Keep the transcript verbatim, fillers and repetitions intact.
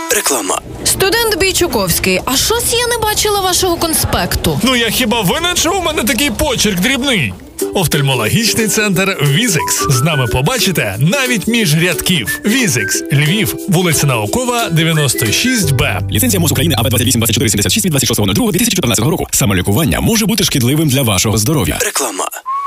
Реклама. Студент Бійчуковський, а щось я не бачила вашого конспекту. Ну я хіба винен, що у мене такий почерк дрібний? Офтальмологічний центр «Візикс». З нами побачите навіть між рядків. «Візикс», Львів, вулиця Наукова, дев'яносто шість Б. Ліцензія МОЗ України А В двадцять вісім двадцять чотири сімдесят шість від двадцять шостого лютого дві тисячі чотирнадцятого року. Саме лікування може бути шкідливим для вашого здоров'я. Реклама.